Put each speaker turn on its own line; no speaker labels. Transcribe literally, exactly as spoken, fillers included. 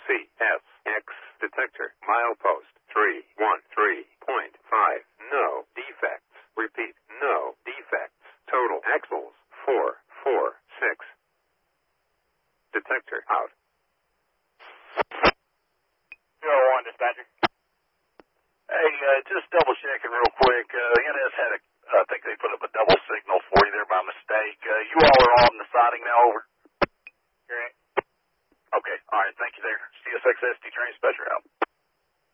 C S X detector milepost three one three point five. No defects. Repeat, no defects. Total axles four four six. Detector out.
zero one dispatcher.
Hey, uh, just double checking real quick. Uh, N S had a, I think they put up a double signal for you there by mistake. Uh, you all are on the siding now, over.
Correct.
Okay, all right, thank you there. C S X S D train special.